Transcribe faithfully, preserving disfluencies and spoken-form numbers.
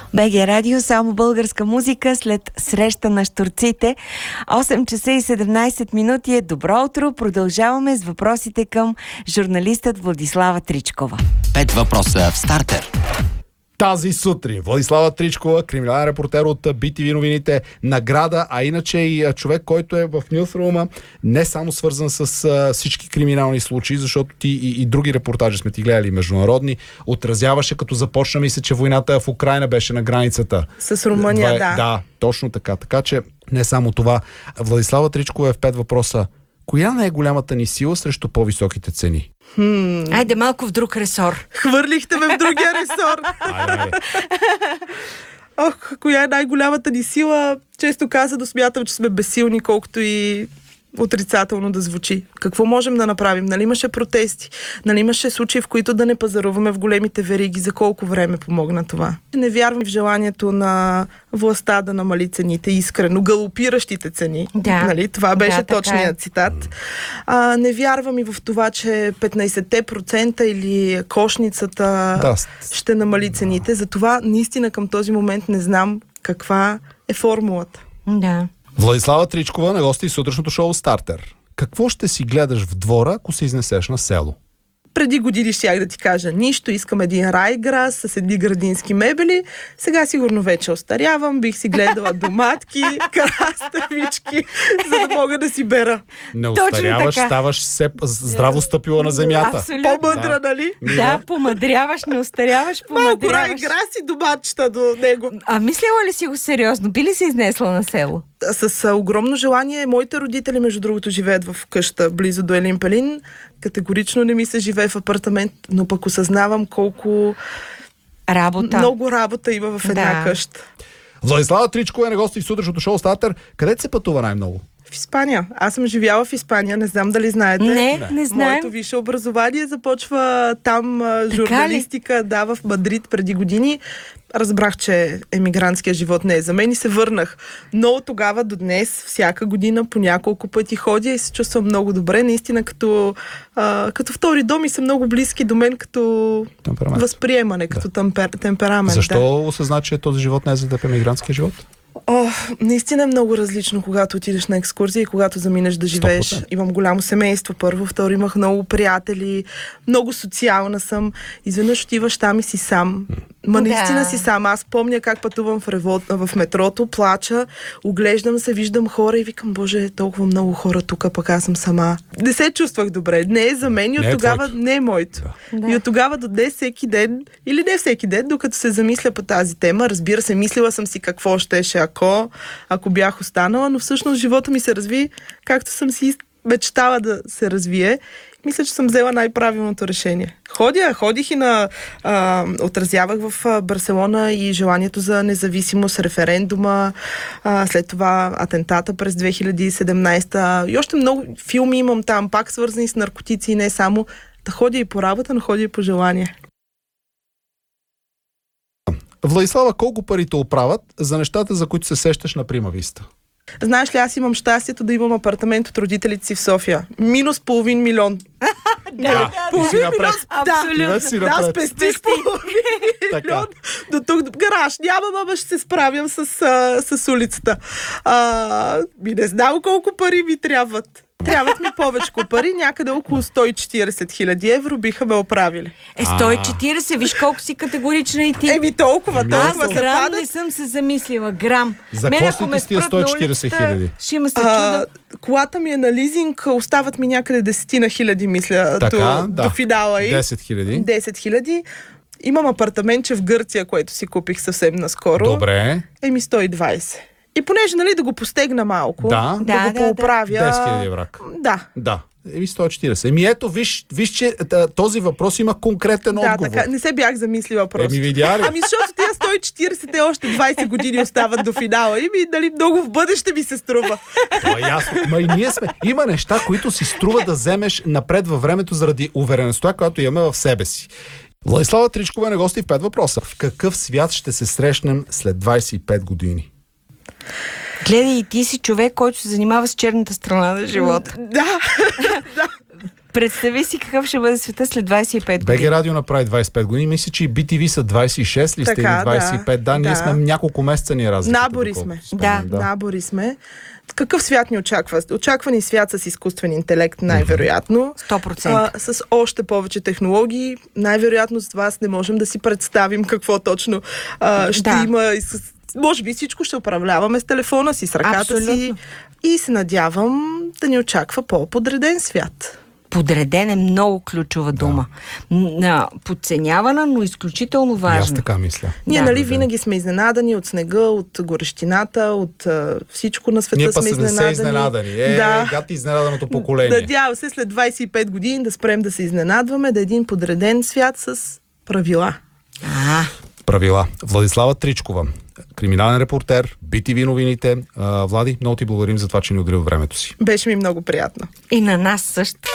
БГ Радио, само българска музика след среща на щурците. осем часа и седемнайсет минути е добро утро. Продължаваме с въпросите към журналистът Владислава Тричкова. Пет въпроса в стартер. Тази сутрин Владислава Тричкова, криминален репортер от Би Ти Ви новините, награда, а иначе и човек, който е в нюзрума, не само свързан с а, всички криминални случаи, защото ти и, и други репортажи сме ти гледали международни, отразяваше, като започна, мисля, че войната в Украйна беше на границата. С Румъния, Два, да. Да, точно така. Така че не само това. Владислава Тричкова е в пет въпроса. Коя не е голямата ни сила срещу по-високите цени? Хм. Айде малко в друг ресор. Хвърлихте ме в другия ресор. Айде, айде. Ох, коя е най-голямата ни сила? Често казано смятам, че сме безсилни, колкото и отрицателно да звучи. Какво можем да направим? Нали имаше протести? Нали имаше случаи, в които да не пазаруваме в големите вериги? За колко време помогна това? Не вярвам в желанието на властта да намали цените искрено, галопиращите цени. Да. Нали? Това беше Да, точният е. цитат. А, не вярвам и в това, че петнайсет процента или кошницата Да. ще намали цените. Затова наистина към този момент не знам каква е формулата. Да. Владислава Тричкова на гости и сутрешното шоу Стартер. Какво ще си гледаш в двора, ако се изнесеш на село? Преди години щях да ти кажа нищо, искам един райграс с едни градински мебели. Сега сигурно вече остарявам, бих си гледала доматки, краставички, за да мога да си бера. Не Точно остаряваш, така. ставаш все здраво стъпила на земята. Абсолютно. По-мъдра, Да. нали? Да, помадряваш, не остаряваш, Малко помадряваш. райграс и доматчета до него. А мислила ли си го сериозно? Би ли се изнесла на село? С а, огромно желание. Моите родители, между другото, живеят в къща близо до Елин Пелин. Категорично не ми се живее в апартамент, но пък осъзнавам колко Работа. много работа има в една Да. къща. Владислава Тричкова е на гости в сутрешното шоу Стартер. Къде се пътува най-много? В Испания. Аз съм живяла в Испания, не знам дали знаете. Не, не знаем. Моето висше образование започва там, а, журналистика, да, в Мадрид преди години. Разбрах, че емигрантския живот не е за мен и се върнах. Но от тогава до днес, всяка година, по няколко пъти ходя и се чувствам много добре. Наистина, като, а, като втори дом и са много близки до мен като Темперамент. възприемане, като темпер, темперамент. Защо Да. осъзна, че този живот не е за теб емигрантския живот? О, наистина е много различно, когато отидеш на екскурзия и когато заминеш да живееш. сто процента. Имам голямо семейство, първо, второ, имах много приятели, много социална съм. Изведнъж отиваш там и си сам. Ма Да. наистина си сам. Аз помня как пътувам в, рево... в метрото, плача, оглеждам се, виждам хора и викам, боже, толкова много хора тук, пък аз съм сама. Не се чувствах добре. Не е за мен и от Не е тогава твоето. не е моето. Да. И от тогава до днес всеки ден, или не всеки ден, докато се замисля по тази тема, разбира се, мислила съм си какво щеше ако, ако бях останала, но всъщност живота ми се разви както съм си мечтала да се развие. Мисля, че съм взела най-правилното решение. Ходя, ходих и на... А, отразявах в а, Барселона и желанието за независимост, референдума, а, след това атентата през две хиляди и седемнайсета. И още много филми имам там, пак свързани с наркотици и не само. Да ходя и по работа, но ходя и по желание. Владислава, колко пари те оправят за нещата, за които се сещаш на Прима Виста? Знаеш ли, аз имам щастието да имам апартамент от родителите си в София. Минус половин милион. Да, ти си напред. Абсолютно. Ти си Да, напред. спестих половин Така. милион. До тук до гараж. Няма, мама, ще се справям с, а, с улицата. А, ми не знам колко пари ми трябват. Трябват ми повече пари, някъде около сто и четирийсет хиляди евро биха ме оправили. Е, сто и четирийсет, виж колко си категорична и ти. Еми толкова, Еми, толкова Аз се грам падат. не съм се замислила. Грам. За Мен, какво ако си ме ти с тия спрат на сто и четирийсет улицата, хиляди? Ще има се А, чуда. колата ми е на лизинг, остават ми някъде десетина хиляди, мисля, Така, до, да. до финала и. десет хиляди. десет хиляди. Имам апартаментче в Гърция, което си купих съвсем наскоро. Добре. Еми сто и двайсет. И понеже, нали, да го постегна малко, Да. да, Да, го да, поуправя... десет хиляди брак. Да, Да. Еми сто и четирийсет. Еми ето, виж, виж, че а, този въпрос има конкретен да, отговор. така. Не се бях замислила просто. Еми видя ли? Ами защото тия сто и четирийсет е още двайсет години остават до финала. И ми, нали, много в бъдеще ми се струва. Това е ясно. Ма и ние сме. Има неща, които си струва да вземеш напред във времето заради увереността, която имаме в себе си. Владислава Тричкова е на гости в пет въпроса. В какъв свят ще се срещнем след двайсет и пет години? Гледай, и ти си човек, който се занимава с черната страна на живота. Да, да. Представи си какъв ще бъде света след двадесет и пет години. БГ Радио направи двадесет и пет години. Мисля, че и би ти ви са двадесет и шест ли сте или Така, двадесет и пет? Да, да, ние да. сме няколко месеца ни разлика. Набори сме. Да. Набори сме. Какъв свят ни очаква? Очаква ни свят с изкуствен интелект, най-вероятно. сто процента. А, с още повече технологии. Най-вероятно с вас не можем да си представим какво точно а, ще Да. има. И с, може би всичко ще управляваме с телефона си, с ръката Абсолютно. си. И се надявам да ни очаква по-подреден свят. Подреден е много ключова дума. Да. Подценявана, но изключително И аз важна. така мисля. Ние, Да. нали, винаги сме изненадани от снега, от горещината, от а, всичко на света Ние па сме сме изненадани. се изненадани. Е, да. гати изненаданото поколение. Надявам се след двадесет и пет години да спрем да се изненадваме, да е един подреден свят с правила. А, Правила. Владислава Тричкова, криминален репортер, би ти ви новините. А, Влади, много ти благодарим за това, че ни отделил времето си. Беше ми много приятно. и на нас също.